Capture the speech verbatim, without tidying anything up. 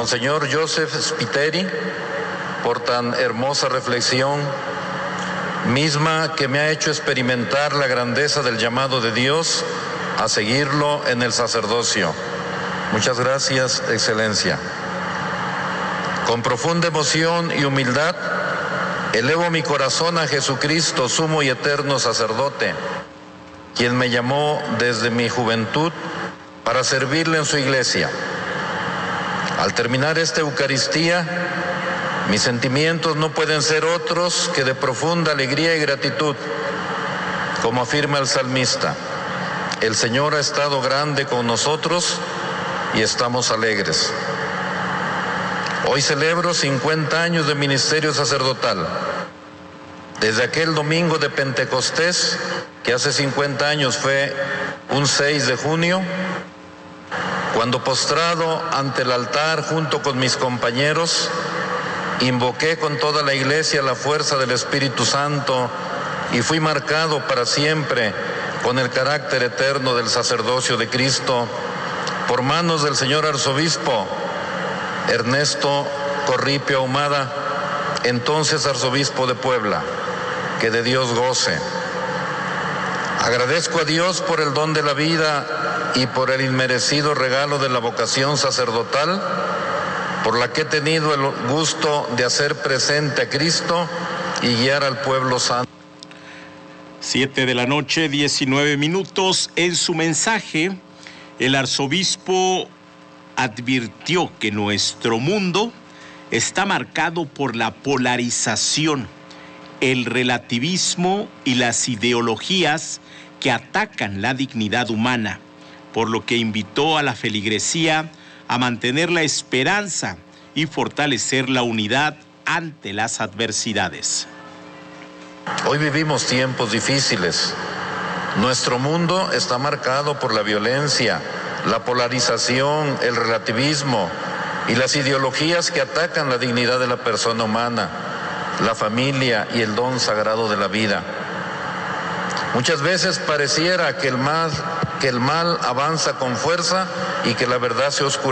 Monseñor Joseph Spiteri, por tan hermosa reflexión, misma que me ha hecho experimentar la grandeza del llamado de Dios a seguirlo en el sacerdocio. Muchas gracias, Excelencia. Con profunda emoción y humildad, elevo mi corazón a Jesucristo, sumo y eterno sacerdote, quien me llamó desde mi juventud para servirle en su iglesia. Al terminar esta Eucaristía, mis sentimientos no pueden ser otros que de profunda alegría y gratitud. Como afirma el salmista, el Señor ha estado grande con nosotros y estamos alegres. Hoy celebro cincuenta años de ministerio sacerdotal. Desde aquel domingo de Pentecostés, que hace cincuenta años fue un seis de junio, cuando postrado ante el altar junto con mis compañeros, invoqué con toda la iglesia la fuerza del Espíritu Santo y fui marcado para siempre con el carácter eterno del sacerdocio de Cristo por manos del señor arzobispo Ernesto Corripio Ahumada, entonces arzobispo de Puebla. Que de Dios goce. Agradezco a Dios por el don de la vida y por el inmerecido regalo de la vocación sacerdotal, por la que he tenido el gusto de hacer presente a Cristo y guiar al pueblo santo. Siete de la noche, diecinueve minutos. En su mensaje, el arzobispo advirtió que nuestro mundo está marcado por la polarización, el relativismo y las ideologías que atacan la dignidad humana, por lo que invitó a la feligresía a mantener la esperanza y fortalecer la unidad ante las adversidades. Hoy vivimos tiempos difíciles. Nuestro mundo está marcado por la violencia, la polarización, el relativismo y las ideologías que atacan la dignidad de la persona humana, la familia y el don sagrado de la vida. Muchas veces pareciera que el mal, que el mal avanza con fuerza y que la verdad se oscurece.